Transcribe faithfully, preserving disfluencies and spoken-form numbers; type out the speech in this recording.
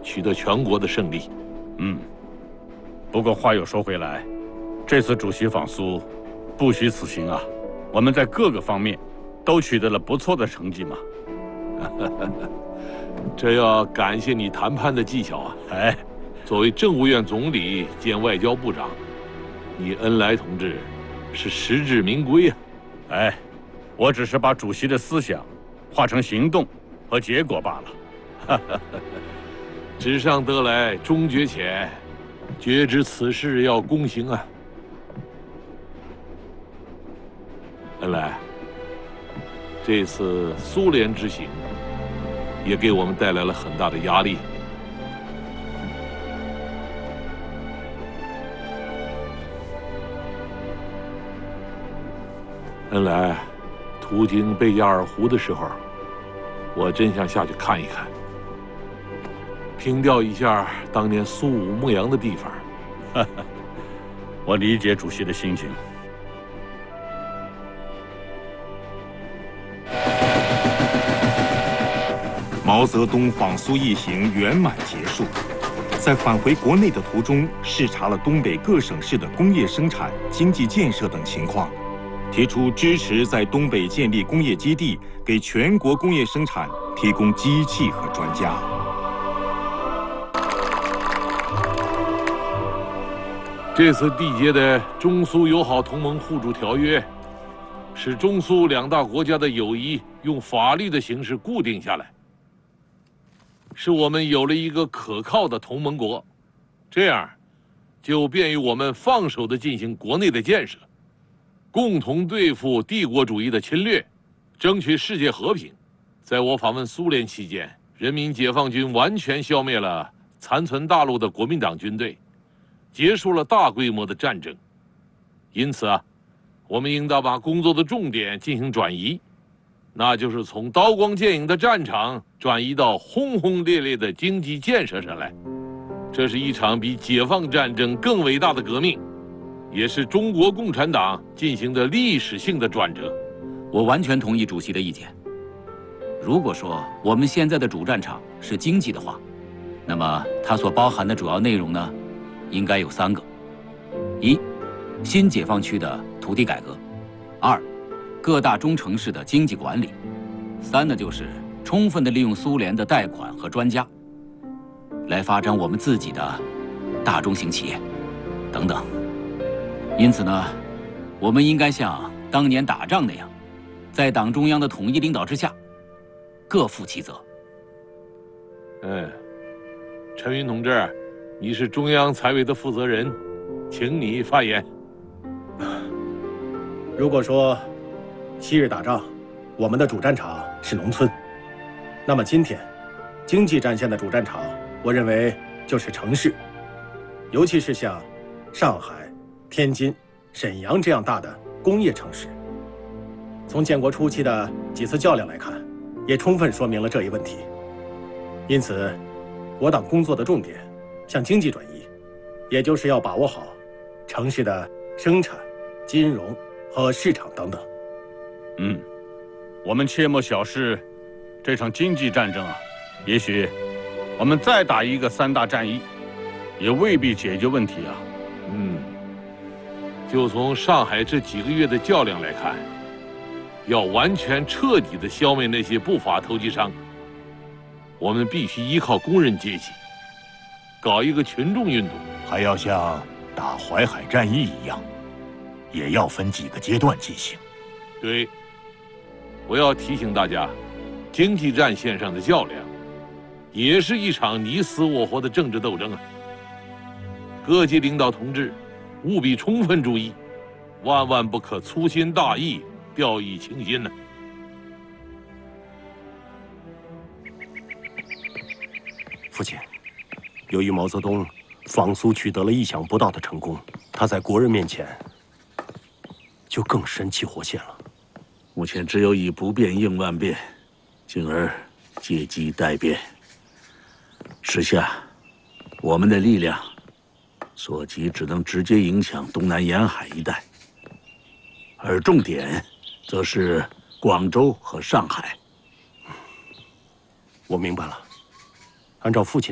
取得全国的胜利。 嗯，不过话又说回来，这次主席访苏，不虚此行啊，我们在各个方面都取得了不错的成绩嘛。 这要感谢你谈判的技巧啊！ 哎， 作为政务院总理兼外交部长，你恩来同志是实至名归啊！ 哎，我只是把主席的思想化成行动和结果罢了。 纸上得来终觉浅，绝知此事要躬行啊！恩来，这次苏联之行也给我们带来了很大的压力。恩来，途经贝加尔湖的时候，我真想下去看一看，凭吊一下当年苏武牧羊的地方。 我理解主席的心情。 毛泽东访苏一行圆满结束，在返回国内的途中，视察了东北各省市的工业生产、经济建设等情况，提出支持在东北建立工业基地，给全国工业生产提供机器和专家。 这次缔结的中苏友好同盟互助条约，使中苏两大国家的友谊用法律的形式固定下来，使我们有了一个可靠的同盟国，这样就便于我们放手地进行国内的建设，共同对付帝国主义的侵略，争取世界和平。在我访问苏联期间，人民解放军完全消灭了残存大陆的国民党军队，结束了大规模的战争。因此啊，我们应当把工作的重点进行转移，那就是从刀光剑影的战场转移到轰轰烈烈的经济建设上来。这是一场比解放战争更伟大的革命，也是中国共产党进行的历史性的转折。 我完全同意主席的意见。如果说我们现在的主战场是经济的话，那么它所包含的主要内容呢，应该有三个：一、新解放区的土地改革；二、各大中城市的经济管理；三呢，就是充分的利用苏联的贷款和专家，来发展我们自己的大中型企业等等。因此呢，我们应该像当年打仗那样，在党中央的统一领导之下，各负其责。 嗯，陈云同志，你是中央财委的负责人，请你发言。 如果说昔日打仗，我们的主战场是农村，那么今天经济战线的主战场，我认为就是城市，尤其是像上海、天津、沈阳这样大的工业城市。从建国初期的几次较量来看，也充分说明了这一问题。因此，我党工作的重点向经济转移，也就是要把握好城市的生产、金融和市场等等。 嗯，我们切莫小视这场经济战争啊，也许我们再打一个三大战役，也未必解决问题啊。 嗯，就从上海这几个月的较量来看，要完全彻底的消灭那些不法投机商，我们必须依靠工人阶级，搞一个群众运动， 还要像打淮海战役一样，也要分几个阶段进行。 对，我要提醒大家，经济战线上的较量，也是一场你死我活的政治斗争啊！各级领导同志，务必充分注意，万万不可粗心大意、掉以轻心呢、啊。 父亲，由于毛泽东访苏取得了意想不到的成功，他在国人面前就更神气活现了。 目前只有以不变应万变，进而借机待变。时下，我们的力量所及只能直接影响东南沿海一带，而重点则是广州和上海。 我明白了，按照父亲